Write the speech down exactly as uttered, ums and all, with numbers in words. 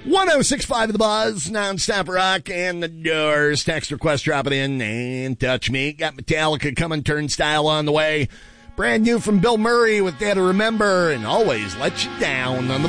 one oh six point five of the Buzz, nonstop rock, and the Doors. Text request dropping in and touch me. Got Metallica coming, Turnstile on the way. Brand new from Bill Murray with Dare to Remember and Always Let You Down on the